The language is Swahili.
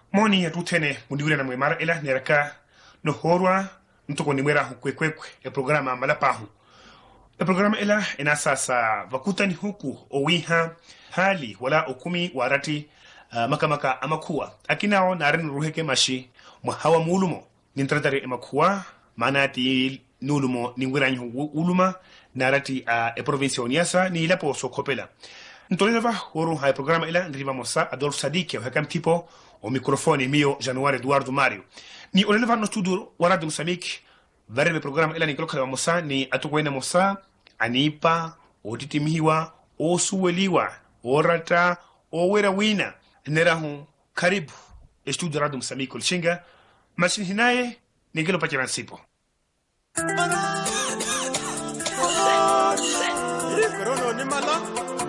Moni ya tutene mundiwile na mwemara ila neraka no horwa ntoko ni mwera kwekwe e programa malapahu. E programa ila ina sasa vakutani huku owiha hali wala okumi warati makamaka amakuwa. Akinao na arin ruheke mashi mwahawa mulumo. Nintratari emakuwa manati nulumo ningwiranyu uluma narati e provincia oniasa ni ilapo sokopela. Ntoleva horo hai programa ila ndriva mosa Adolf Sadiki o hakam tipo o microfone mio Januari Eduardo Mario. Ni oleva no studio waradu Msamik vare le programa ila ni kloka mosa ni atukwenda mosa anipa otitimiwa o suweliwa orata o wera wina nerahu karibu studio radu Msamik olshinga machini hinaye ni gelo pachiran sipo. Corona ni mala